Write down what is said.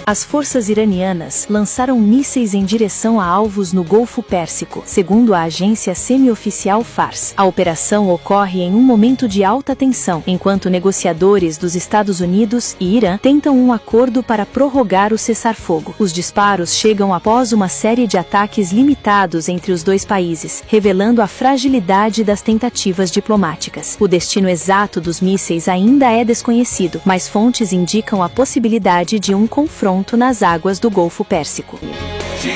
As forças iranianas lançaram mísseis em direção a alvos no Golfo Pérsico, segundo a agência semi-oficial Fars. A operação ocorre em um momento de alta tensão, enquanto negociadores dos Estados Unidos e Irã tentam um acordo para prorrogar o cessar-fogo. Os disparos chegam após uma série de ataques limitados entre os dois países, revelando a fragilidade das tentativas diplomáticas. O destino exato dos mísseis ainda é desconhecido, mas fontes indicam a possibilidade de um confronto nas águas do Golfo Pérsico.